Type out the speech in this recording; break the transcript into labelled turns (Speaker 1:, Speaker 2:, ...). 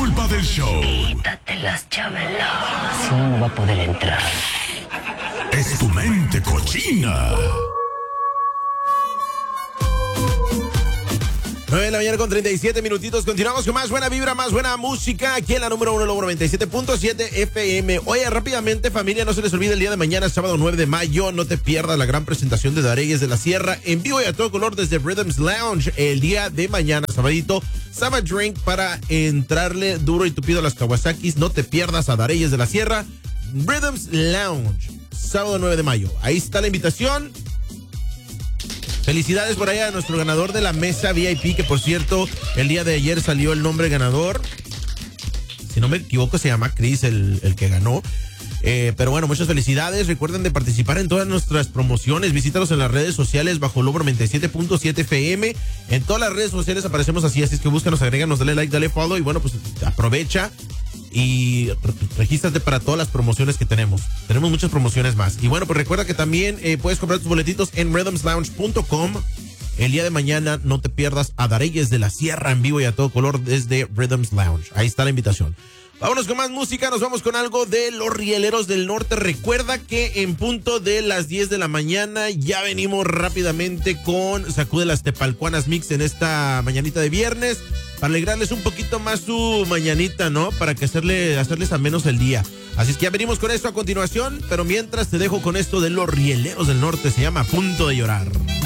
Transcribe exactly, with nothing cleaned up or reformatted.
Speaker 1: culpa del show.
Speaker 2: Quítate las chavelas, si no, no va a poder entrar.
Speaker 1: Es tu mente cochina.
Speaker 3: nueve de la mañana con treinta y siete minutitos. Continuamos con más buena vibra, más buena música aquí en la número uno, Logro noventa y siete punto siete F M. Oye, rápidamente, familia, no se les olvide el día de mañana, sábado nueve de mayo. No te pierdas la gran presentación de Dareyes de la Sierra en vivo y a todo color desde Rhythms Lounge. El día de mañana, sabadito, Saba Drink para entrarle duro y tupido a las Kawasakis. No te pierdas a Dareyes de la Sierra, Rhythms Lounge, sábado nueve de mayo. Ahí está la invitación. Felicidades por allá a nuestro ganador de la mesa V I P, que por cierto, el día de ayer salió el nombre ganador. Si no me equivoco, se llama Chris, el, el que ganó. Eh, pero bueno, muchas felicidades. Recuerden de participar en todas nuestras promociones. Visítanos en las redes sociales bajo Logro noventa y siete punto siete F M. En todas las redes sociales aparecemos así, así es que búscanos, agréganos, dale like, dale follow y bueno, pues aprovecha y re- regístrate para todas las promociones que tenemos. Tenemos muchas promociones más. Y bueno, pues recuerda que también eh, puedes comprar tus boletitos en rhythms lounge punto com. El día de mañana no te pierdas a Dareyes de la Sierra en vivo y a todo color desde Rhythms Lounge. Ahí está la invitación. Vámonos con más música, nos vamos con algo de los Rieleros del Norte. Recuerda que en punto de las diez de la mañana ya venimos rápidamente con Sacude las Tepalcuanas Mix en esta mañanita de viernes, para alegrarles un poquito más su mañanita, ¿no? Para que hacerle, hacerles a menos el día. Así es que ya venimos con esto a continuación, pero mientras te dejo con esto de los Rieleros del Norte, se llama Punto de Llorar.